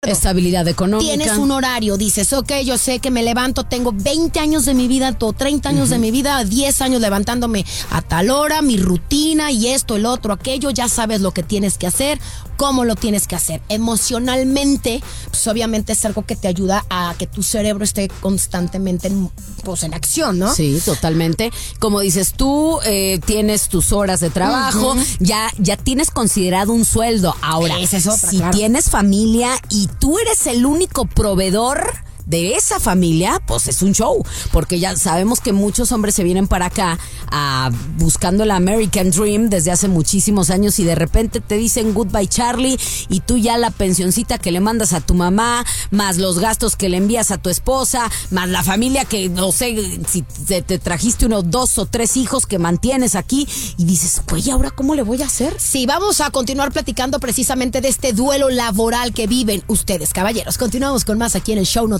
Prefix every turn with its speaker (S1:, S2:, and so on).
S1: Estabilidad económica.
S2: Tienes un horario, dices, ok, yo sé que me levanto, tengo 20 años de mi vida, 30 años de mi vida, 10 años levantándome a tal hora, mi rutina y esto, el otro, aquello, ya sabes lo que tienes que hacer, cómo lo tienes que hacer. Emocionalmente, pues obviamente es algo que te ayuda a que tu cerebro esté constantemente en acción, ¿no?
S1: Sí, totalmente. Como dices tú, tienes tus horas de trabajo, ya tienes considerado un sueldo. Ahora,
S2: esa es otra,
S1: si
S2: claro.
S1: tienes familia y tú eres el único proveedor de esa familia, pues es un show, porque ya sabemos que muchos hombres se vienen para acá buscando el American Dream desde hace muchísimos años y de repente te dicen goodbye Charlie y tú ya la pensioncita que le mandas a tu mamá, más los gastos que le envías a tu esposa, más la familia que no sé si te trajiste unos 2 o 3 hijos que mantienes aquí y dices, pues ¿y ahora cómo le voy a hacer?
S2: Sí, vamos a continuar platicando precisamente de este duelo laboral que viven ustedes, caballeros. Continuamos con más aquí en el show. No